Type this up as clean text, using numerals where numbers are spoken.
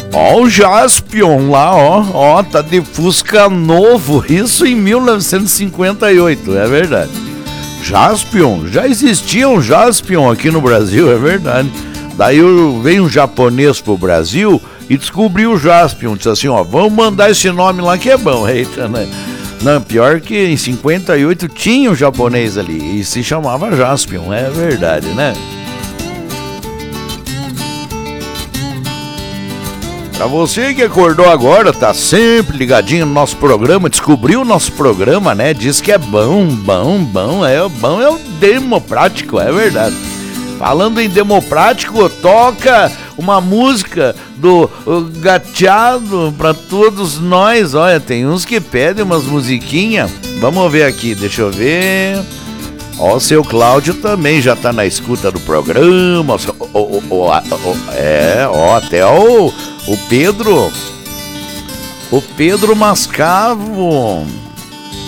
Ó, o Jaspion lá, ó, tá de Fusca novo, isso em 1958, é verdade. Jaspion, já existia um Jaspion aqui no Brasil, é verdade. Daí veio um japonês pro Brasil e descobriu o Jaspion, disse assim, ó, vamos mandar esse nome lá que é bom. Eita, né? Não, pior que em 58 tinha um japonês ali e se chamava Jaspion, é verdade, né? Pra você que acordou agora, tá sempre ligadinho no nosso programa, descobriu o nosso programa, né? Diz que é bom, bom é o Democrático, é verdade. Falando em Democrático, toca uma música do Gateado pra todos nós. Olha, tem uns que pedem umas musiquinhas. Vamos ver aqui, deixa eu ver. Ó, o seu Cláudio também já tá na escuta do programa. Até o Pedro Mascavo